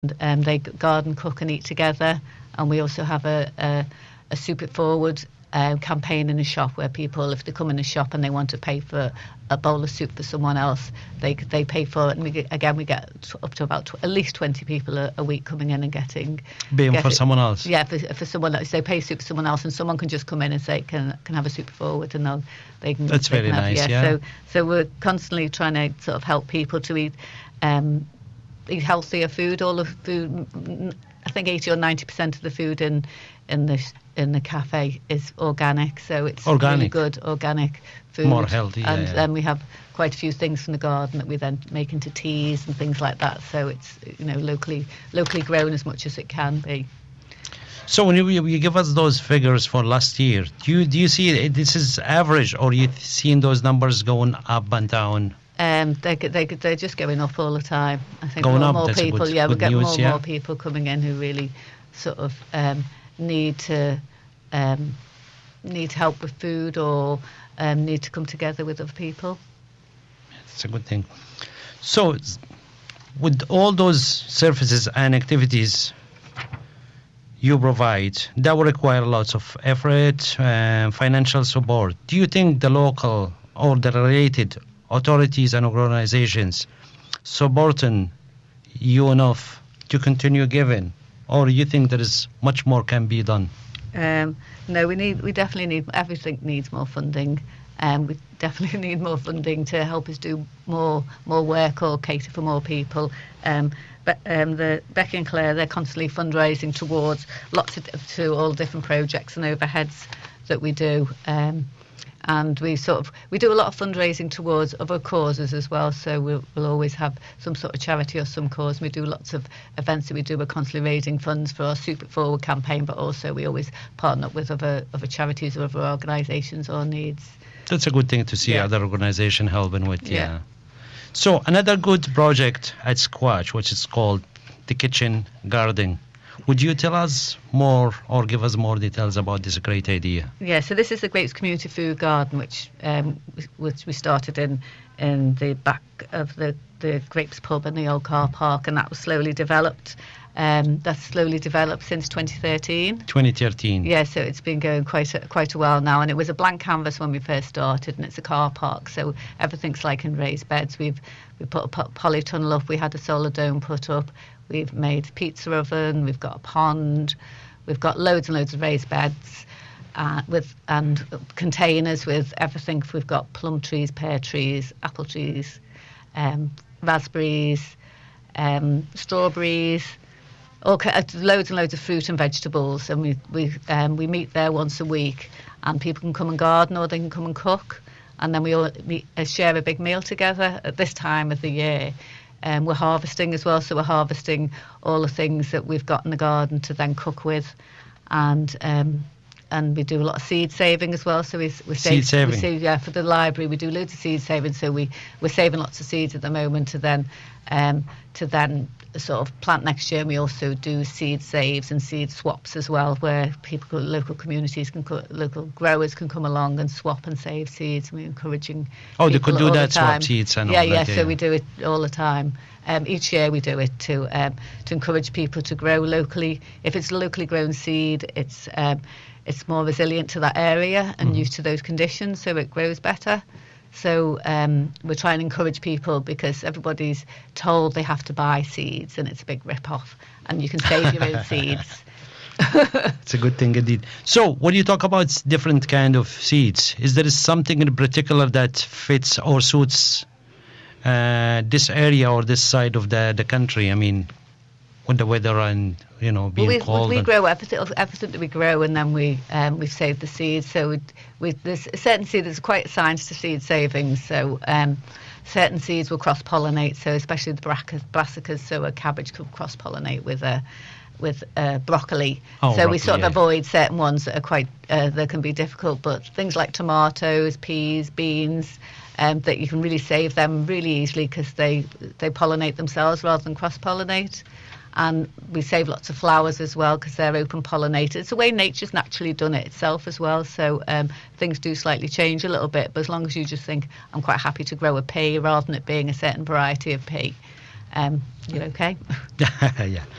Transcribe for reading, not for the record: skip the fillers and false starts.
they garden, cook and eat together. And we also have a Soup It Forward campaign in the shop, where people, if they come in the shop and they want to pay for a bowl of soup for someone else, they pay for it. And we get up to about at least 20 people a week coming in and getting for someone else. Yeah, for someone else. They pay soup for someone else, and someone can just come in and say, can have a Soup It Forward, and they can. That's very nice. Yeah. So we're constantly trying to sort of help people to eat healthier food. All the food, I think 80 or 90% of the food in the cafe is organic, so it's really good organic food. More healthy. And then we have quite a few things from the garden that we then make into teas and things like that. So it's locally grown as much as it can be. So when you give us those figures for last year, do you see this is average, or you seeing those numbers going up and down? They're just going up all the time. I think more people. We get more people coming in who really sort of need help with food, or need to come together with other people. It's a good thing. So with all those services and activities you provide, that will require lots of effort, financial support. Do you think the local or the related authorities and organizations supporting you enough to continue giving, or you think there is much more can be done? No, we definitely need, everything needs more funding. We definitely need more funding to help us do more work or cater for more people. But the Becky and Claire, they're constantly fundraising towards to all different projects and overheads that we do. And we do a lot of fundraising towards other causes as well. So we'll always have some sort of charity or some cause. We do lots of events that we do. We're constantly raising funds for our Soup It Forward campaign, but also we always partner up with other charities or other organisations or needs. That's a good thing to see other organisations helping with. Yeah. So another good project at Squatch, which is called the Kitchen Garden. Would you tell us more or give us more details about this great idea? Yeah, so this is the Grapes Community Food Garden, which we started in the back of the Grapes pub in the old car park, and that was slowly developed. That's slowly developed since 2013. 2013. Yeah, so it's been going quite a while now, and it was a blank canvas when we first started, and it's a car park, so everything's like in raised beds. We put a polytunnel up, we had a solar dome put up, we've made a pizza oven, we've got a pond, we've got loads and loads of raised beds and containers with everything. We've got plum trees, pear trees, apple trees, raspberries, strawberries, loads and loads of fruit and vegetables. And we meet there once a week, and people can come and garden or they can come and cook. And then we all share a big meal together at this time of the year. We're harvesting as well, so we're harvesting all the things that we've got in the garden to then cook with, and we do a lot of seed saving as well. So we seed saving. For the library we do loads of seed saving. So we're saving lots of seeds at the moment to then sort of plant next year. And we also do seed saves and seed swaps as well, where local communities local growers can come along and swap and save seeds. And we're encouraging. They could do that, swap seeds and all that. Yeah. So we do it all the time. Each year we do it to encourage people to grow locally. If it's a locally grown seed, it's more resilient to that area and used to those conditions, so it grows better. So we're trying to encourage people, because everybody's told they have to buy seeds, and it's a big rip-off, and you can save your own seeds. It's a good thing indeed. So when you talk about different kind of seeds, is there something in particular that fits or suits this area or this side of the country? I mean, with the weather and being cold. We grow everything that we grow, and then we've saved the seeds. So there's certain seeds. There's quite a science to seed saving. So certain seeds will cross pollinate. So especially the brassicas. So a cabbage could cross pollinate with broccoli. We sort of avoid certain ones that are quite that can be difficult. But things like tomatoes, peas, beans. That you can really save them really easily, because they pollinate themselves rather than cross pollinate. And we save lots of flowers as well, because they're open pollinated. It's the way nature's naturally done it itself as well. So things do slightly change a little bit, but as long as you just think, I'm quite happy to grow a pea rather than it being a certain variety of pea, You okay? Yeah.